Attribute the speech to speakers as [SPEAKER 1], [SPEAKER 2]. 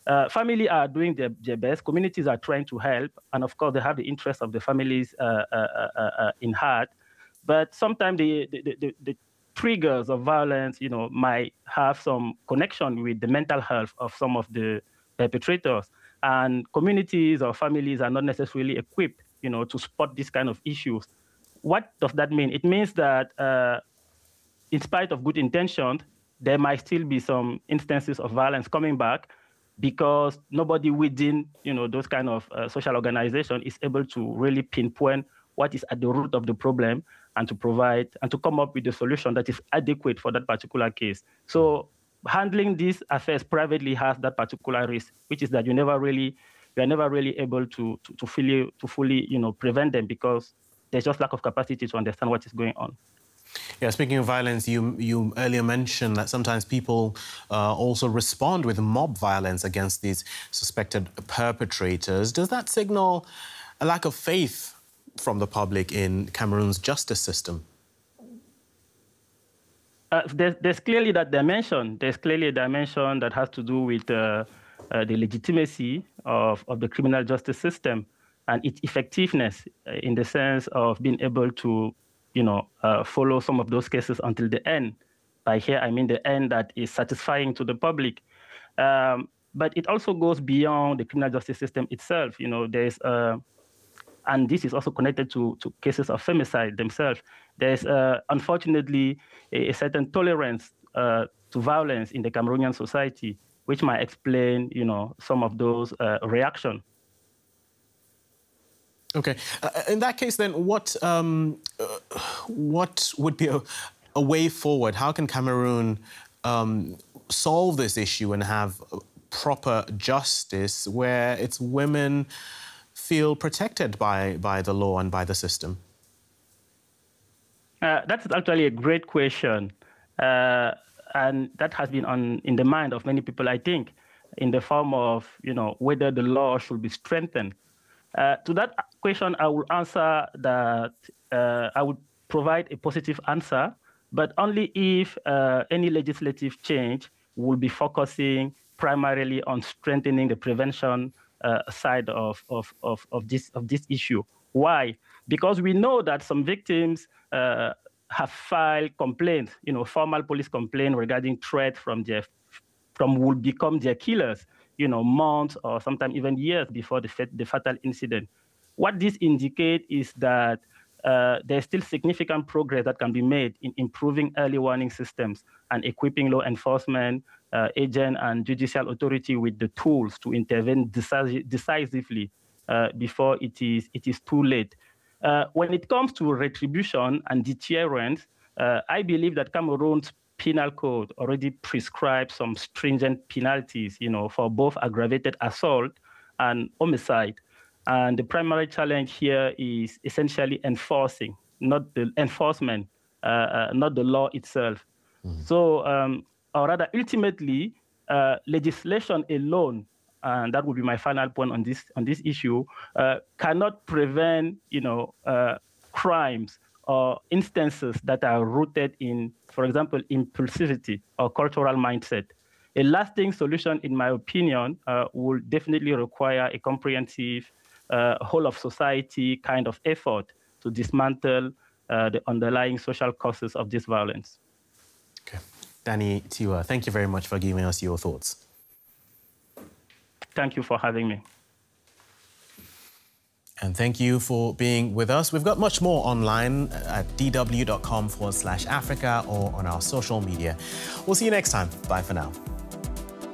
[SPEAKER 1] Family are doing their best. Communities are trying to help, and of course, they have the interest of the families in heart. But sometimes the triggers of violence, might have some connection with the mental health of some of the perpetrators, and communities or families are not necessarily equipped, to spot these kind of issues. What does that mean? It means that in spite of good intentions, there might still be some instances of violence coming back because nobody within, those kind of social organization is able to really pinpoint what is at the root of the problem and to provide and to come up with a solution that is adequate for that particular case. So handling these affairs privately has that particular risk, which is that you are never really able to fully prevent them because there's just lack of capacity to understand what is going on.
[SPEAKER 2] Yeah, speaking of violence, you earlier mentioned that sometimes people also respond with mob violence against these suspected perpetrators. Does that signal a lack of faith from the public in Cameroon's justice system?
[SPEAKER 1] There's clearly that dimension. There's clearly a dimension that has to do with the legitimacy of the criminal justice system and its effectiveness in the sense of being able to follow some of those cases until the end. By here, I mean the end that is satisfying to the public. But it also goes beyond the criminal justice system itself. There's, and this is also connected to cases of femicide themselves. There's, unfortunately, a certain tolerance to violence in the Cameroonian society, which might explain, some of those reactions.
[SPEAKER 2] Okay. In that case, then, what would be a way forward? How can Cameroon solve this issue and have proper justice where its women feel protected by the law and by the system?
[SPEAKER 1] That's actually a great question. And that has been in the mind of many people, I think, in the form of, whether the law should be strengthened. To that question, I will answer that I would provide a positive answer, but only if any legislative change will be focusing primarily on strengthening the prevention side of this issue. Why? Because we know that some victims have filed complaints, formal police complaints regarding threats from who will become their killers, months or sometimes even years before the fatal incident. What this indicates is that there's still significant progress that can be made in improving early warning systems and equipping law enforcement agents and judicial authority with the tools to intervene decisively before it is too late. When it comes to retribution and deterrence, I believe that Cameroon's penal code already prescribes some stringent penalties, for both aggravated assault and homicide. And the primary challenge here is essentially enforcing, not the enforcement, not the law itself. Mm-hmm. So, or rather, ultimately, legislation alone, and that would be my final point on this issue, cannot prevent, crimes or instances that are rooted in, for example, impulsivity or cultural mindset. A lasting solution, in my opinion, will definitely require a comprehensive whole of society kind of effort to dismantle the underlying social causes of this violence.
[SPEAKER 2] Okay. Danny Tiwa, thank you very much for giving us your thoughts.
[SPEAKER 1] Thank you for having me.
[SPEAKER 2] And thank you for being with us. We've got much more online at dw.com/Africa or on our social media. We'll see you next time. Bye for now.